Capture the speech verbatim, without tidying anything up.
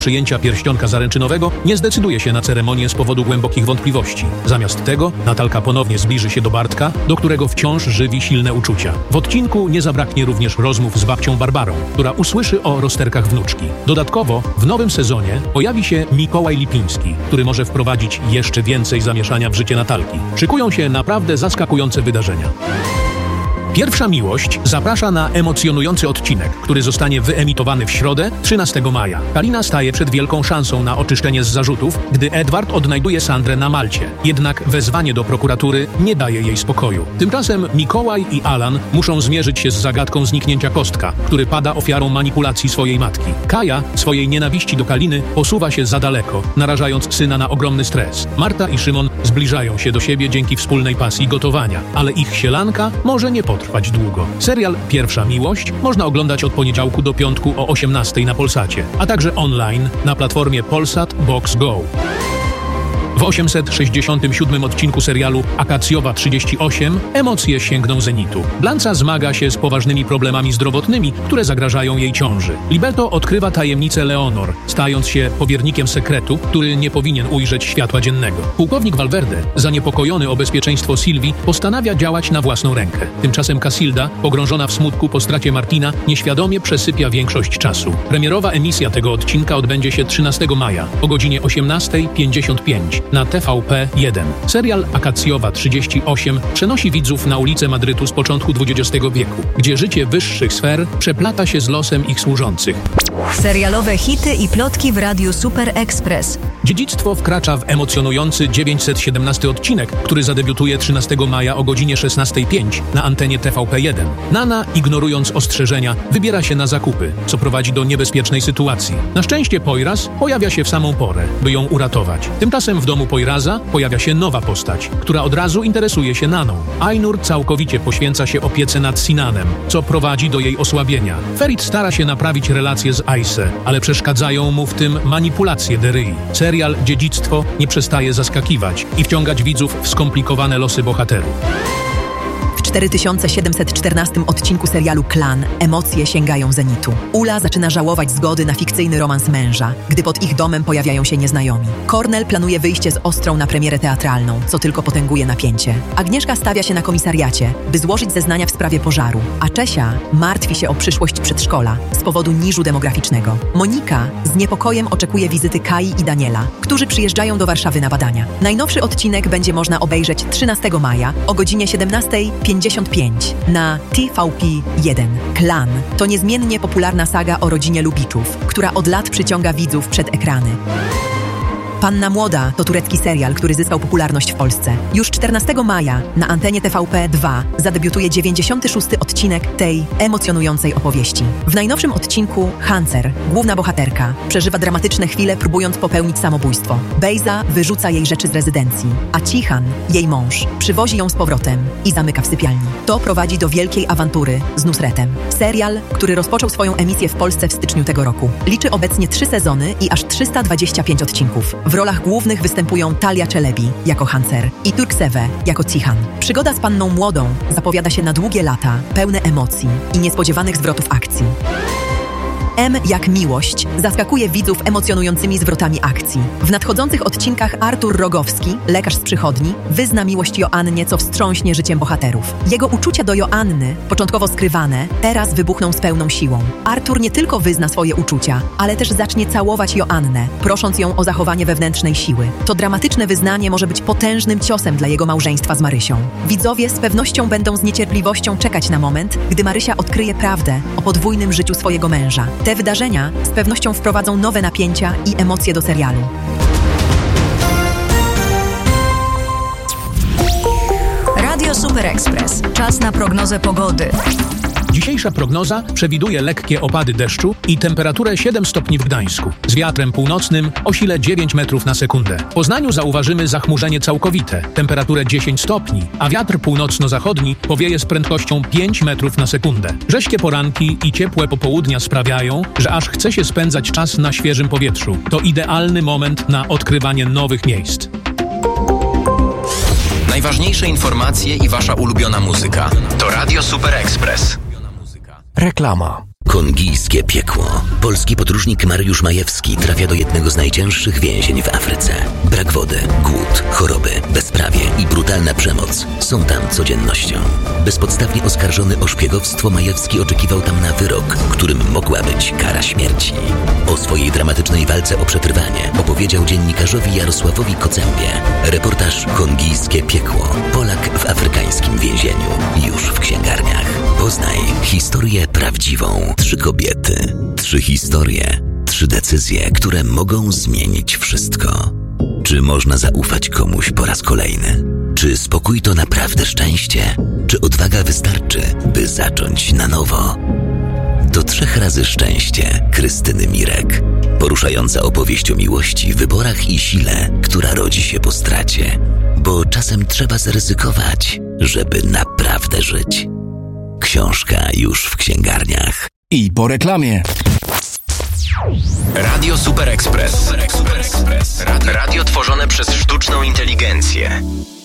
przyjęcia pierścionka zaręczynowego nie zdecyduje się na ceremonię z powodu głębokich wątpliwości. Zamiast tego Natalka ponownie zbliży się do Bartka, do którego wciąż żywi silne uczucia. W odcinku nie zabraknie również rozmów z babcią Barbarą, która usłyszy o rozterkach wnuczki. Dodatkowo w nowym sezonie pojawi się Mikołaj Lipiński, który może wprowadzić jeszcze więcej zamieszania w życie Natalki. Szykują się naprawdę zaskakujące wydarzenia. Pierwsza miłość zaprasza na emocjonujący odcinek, który zostanie wyemitowany w środę, trzynastego maja. Kalina staje przed wielką szansą na oczyszczenie z zarzutów, gdy Edward odnajduje Sandrę na Malcie. Jednak wezwanie do prokuratury nie daje jej spokoju. Tymczasem Mikołaj i Alan muszą zmierzyć się z zagadką zniknięcia Kostka, który pada ofiarą manipulacji swojej matki. Kaja swojej nienawiści do Kaliny posuwa się za daleko, narażając syna na ogromny stres. Marta i Szymon zbliżają się do siebie dzięki wspólnej pasji gotowania, ale ich sielanka może nie potrwać długo. Serial Pierwsza Miłość można oglądać od poniedziałku do piątku o osiemnastej na Polsacie, a także online na platformie Polsat Box Go. W osiemset sześćdziesiątym siódmym odcinku serialu Akacjowa trzydzieści osiem emocje sięgną zenitu. Blanca zmaga się z poważnymi problemami zdrowotnymi, które zagrażają jej ciąży. Libetto odkrywa tajemnicę Leonor, stając się powiernikiem sekretu, który nie powinien ujrzeć światła dziennego. Pułkownik Valverde, zaniepokojony o bezpieczeństwo Sylwii, postanawia działać na własną rękę. Tymczasem Casilda, pogrążona w smutku po stracie Martina, nieświadomie przesypia większość czasu. Premierowa emisja tego odcinka odbędzie się trzynastego maja o godzinie osiemnastej pięćdziesiąt pięć. Na T V P jeden. Serial Akacjowa trzydzieści osiem przenosi widzów na ulice Madrytu z początku dwudziestego wieku, gdzie życie wyższych sfer przeplata się z losem ich służących. Serialowe hity i plotki w Radiu Super Express. Dziedzictwo wkracza w emocjonujący dziewięćset siedemnasty odcinek, który zadebiutuje trzynastego maja o godzinie szesnastej pięć na antenie T V P jeden. Nana, ignorując ostrzeżenia, wybiera się na zakupy, co prowadzi do niebezpiecznej sytuacji. Na szczęście Poyraz pojawia się w samą porę, by ją uratować. Tymczasem w domu Poyraza pojawia się nowa postać, która od razu interesuje się Naną. Ainur całkowicie poświęca się opiece nad Sinanem, co prowadzi do jej osłabienia. Ferit stara się naprawić relacje z Aise, ale przeszkadzają mu w tym manipulacje Deryi. Serial Dziedzictwo nie przestaje zaskakiwać i wciągać widzów w skomplikowane losy bohaterów. W cztery tysiące siedemset czternastym odcinku serialu Klan emocje sięgają zenitu. Ula zaczyna żałować zgody na fikcyjny romans męża, gdy pod ich domem pojawiają się nieznajomi. Cornel planuje wyjście z Ostrą na premierę teatralną, co tylko potęguje napięcie. Agnieszka stawia się na komisariacie, by złożyć zeznania w sprawie pożaru, a Czesia martwi się o przyszłość przedszkola z powodu niżu demograficznego. Monika z niepokojem oczekuje wizyty Kai i Daniela, którzy przyjeżdżają do Warszawy na badania. Najnowszy odcinek będzie można obejrzeć trzynastego maja o godzinie siedemnastej pięćdziesiąt pięć na T V P jeden. Klan to niezmiennie popularna saga o rodzinie Lubiczów, która od lat przyciąga widzów przed ekrany. Panna Młoda to turecki serial, który zyskał popularność w Polsce. Już czternastego maja na antenie T V P dwa zadebiutuje dziewięćdziesiąty szósty odcinek tej emocjonującej opowieści. W najnowszym odcinku Hancer, główna bohaterka, przeżywa dramatyczne chwile, próbując popełnić samobójstwo. Bejza wyrzuca jej rzeczy z rezydencji, a Cihan, jej mąż, przywozi ją z powrotem i zamyka w sypialni. To prowadzi do wielkiej awantury z Nusretem. Serial, który rozpoczął swoją emisję w Polsce w styczniu tego roku. Liczy obecnie trzy sezony i aż trzysta dwadzieścia pięć odcinków. W rolach głównych występują Talia Czelebi jako Hancer i Turksewe jako Cihan. Przygoda z Panną Młodą zapowiada się na długie lata, pełne emocji i niespodziewanych zwrotów akcji. M jak miłość zaskakuje widzów emocjonującymi zwrotami akcji. W nadchodzących odcinkach Artur Rogowski, lekarz z przychodni, wyzna miłość Joannie, co wstrząśnie życiem bohaterów. Jego uczucia do Joanny, początkowo skrywane, teraz wybuchną z pełną siłą. Artur nie tylko wyzna swoje uczucia, ale też zacznie całować Joannę, prosząc ją o zachowanie wewnętrznej siły. To dramatyczne wyznanie może być potężnym ciosem dla jego małżeństwa z Marysią. Widzowie z pewnością będą z niecierpliwością czekać na moment, gdy Marysia odkryje prawdę o podwójnym życiu swojego męża. Te wydarzenia z pewnością wprowadzą nowe napięcia i emocje do serialu. Radio Super Express. Czas na prognozę pogody. Dzisiejsza prognoza przewiduje lekkie opady deszczu i temperaturę siedem stopni w Gdańsku. Z wiatrem północnym o sile dziewięć metrów na sekundę. W Poznaniu zauważymy zachmurzenie całkowite, temperaturę dziesięć stopni, a wiatr północno-zachodni powieje z prędkością pięć metrów na sekundę. Rześkie poranki i ciepłe popołudnia sprawiają, że aż chce się spędzać czas na świeżym powietrzu. To idealny moment na odkrywanie nowych miejsc. Najważniejsze informacje i wasza ulubiona muzyka. To Radio Super Express. Reklama. Kongijskie piekło. Polski podróżnik Mariusz Majewski trafia do jednego z najcięższych więzień w Afryce. Brak wody, głód, choroby, bezprawie i brutalna przemoc są tam codziennością. Bezpodstawnie oskarżony o szpiegowstwo, Majewski oczekiwał tam na wyrok, którym mogła być kara śmierci. O swojej dramatycznej walce o przetrwanie opowiedział dziennikarzowi Jarosławowi Kocębie. Reportaż Kongijskie piekło. Polak w afrykańskim więzieniu. Już w księgarniach. Poznaj historię prawdziwą. Trzy kobiety, trzy historie, trzy decyzje, które mogą zmienić wszystko. Czy można zaufać komuś po raz kolejny? Czy spokój to naprawdę szczęście? Czy odwaga wystarczy, by zacząć na nowo? Do trzech razy szczęście Krystyny Mirek. Poruszająca opowieść o miłości, wyborach i sile, która rodzi się po stracie. Bo czasem trzeba zaryzykować, żeby naprawdę żyć. Książka już w księgarniach. I po reklamie. Radio Super Express. Radio tworzone przez sztuczną inteligencję.